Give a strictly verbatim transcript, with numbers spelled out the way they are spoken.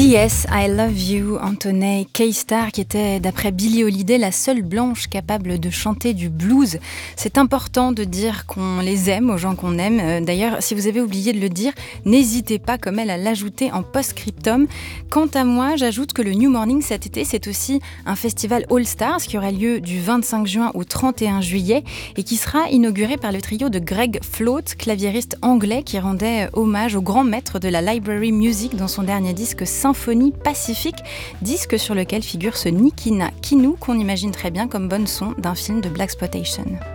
P S I Love You, Anthony K-Star, qui était, d'après Billie Holiday, la seule blanche capable de chanter du blues. C'est important de dire qu'on les aime, aux gens qu'on aime. D'ailleurs, si vous avez oublié de le dire, n'hésitez pas, comme elle, à l'ajouter en post-scriptum. Quant à moi, j'ajoute que le New Morning cet été, c'est aussi un festival All Stars qui aura lieu du vingt-cinq juin au trente et un juillet et qui sera inauguré par le trio de Greg Float, claviériste anglais qui rendait hommage au grand maître de la library music dans son dernier disque Symphonie Pacifique, disque sur lequel figure ce Nikina Kinu qu'on imagine très bien comme bonne son d'un film de Blaxploitation.